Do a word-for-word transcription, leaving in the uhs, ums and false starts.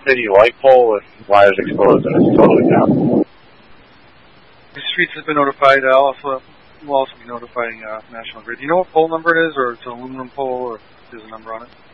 city light pole with wires exposed and it's totally down. The streets has been notified. Uh, also, we'll also be notifying uh, National Grid. Do you know what pole number it is, or it's an aluminum pole, or there's a number on it?